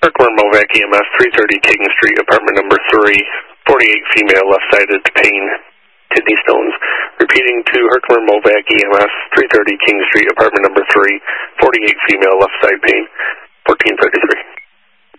Herkimer Movac EMS, 330 King Street, apartment number 3, 48 female, left-sided pain, kidney stones. Repeating to Herkimer Movac EMS, 330 King Street, apartment number 3, 48 female, left-side pain, 1433.